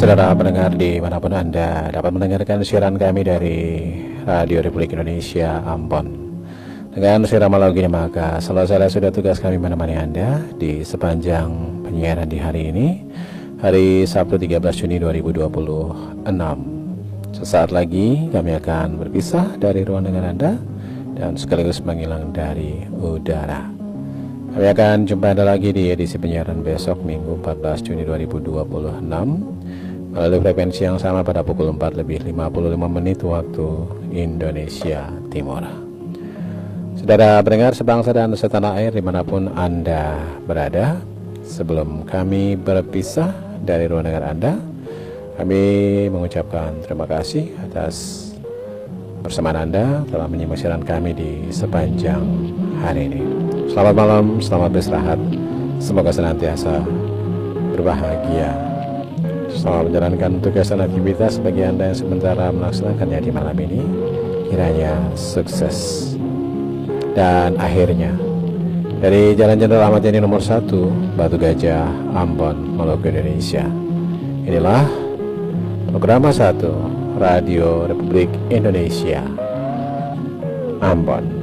Saudara pendengar dimanapun Anda dapat mendengarkan siaran kami dari Radio Republik Indonesia Ambon. Dengan sirama lagu ini maka selalu sudah tugas kami menemani Anda di sepanjang penyiaran di hari ini, hari Sabtu 13 Juni 2026. Sesaat lagi kami akan berpisah dari ruang dengar Anda dan sekaligus menghilang dari udara. Kami akan jumpa Anda lagi di edisi penyiaran besok Minggu 14 Juni 2026 melalui frekuensi yang sama pada pukul 4:55 waktu Indonesia Timur. Saudara pendengar sebangsa dan setanah air dimanapun Anda berada, sebelum kami berpisah dari ruang dengar Anda, kami mengucapkan terima kasih atas bersamaan Anda telah menyimak siaran kami di sepanjang hari ini. Selamat malam, selamat beristirahat. Semoga senantiasa berbahagia. Selamat menjalankan tugas dan aktivitas bagi Anda yang sementara melaksanakannya di malam ini. Kiranya sukses. Dan akhirnya, dari Jalan Jenderal Ahmad Yani nomor 1, Batu Gajah, Ambon, Maluku, Indonesia. Inilah program 1 Radio Republik Indonesia Ambon.